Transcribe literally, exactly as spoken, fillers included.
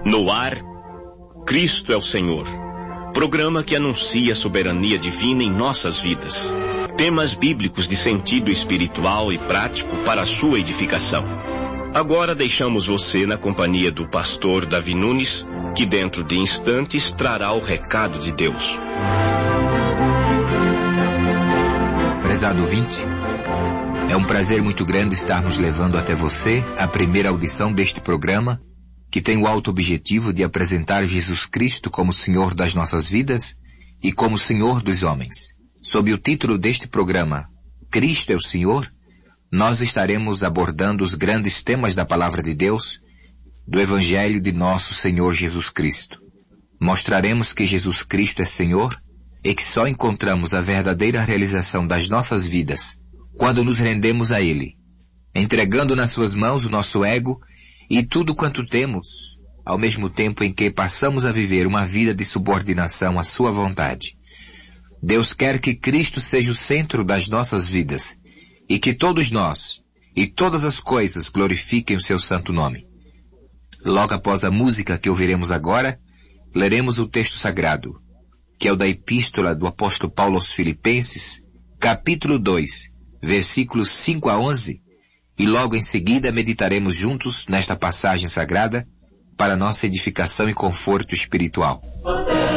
No ar, Cristo é o Senhor. Programa que anuncia a soberania divina em nossas vidas. Temas bíblicos de sentido espiritual e prático para a sua edificação. Agora deixamos você na companhia do pastor Davi Nunes, que dentro de instantes trará o recado de Deus. Prezado ouvinte, é um prazer muito grande estarmos levando até você a primeira audição deste programa, que tem o alto objetivo de apresentar Jesus Cristo como Senhor das nossas vidas e como Senhor dos homens. Sob o título deste programa, Cristo é o Senhor, nós estaremos abordando os grandes temas da Palavra de Deus, do Evangelho de nosso Senhor Jesus Cristo. Mostraremos que Jesus Cristo é Senhor e que só encontramos a verdadeira realização das nossas vidas quando nos rendemos a Ele, entregando nas suas mãos o nosso ego e tudo quanto temos, ao mesmo tempo em que passamos a viver uma vida de subordinação à sua vontade. Deus quer que Cristo seja o centro das nossas vidas e que todos nós e todas as coisas glorifiquem o seu santo nome. Logo após a música que ouviremos agora, leremos o texto sagrado, que é o da Epístola do apóstolo Paulo aos Filipenses, capítulo dois, versículos cinco a onze, e logo em seguida meditaremos juntos nesta passagem sagrada para nossa edificação e conforto espiritual.